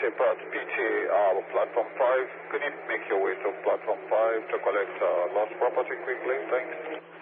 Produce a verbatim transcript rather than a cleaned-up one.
Shepherd P T, uh, platform five. Could you make your way to platform five to collect uh, lost property quickly? Thanks.